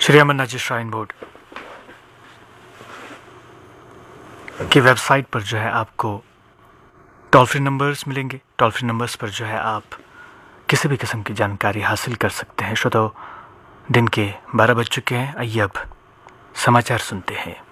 Shri Amarnath ji shrine board की website पर जो है आपको टोल फ्री नंबर्स मिलेंगे। टोल फ्री नंबर्स पर जो है आप किसी भी किस्म की जानकारी हासिल कर सकते हैं। श्रोताओ, दिन के 12 बज चुके हैं। आइए अब समाचार सुनते हैं।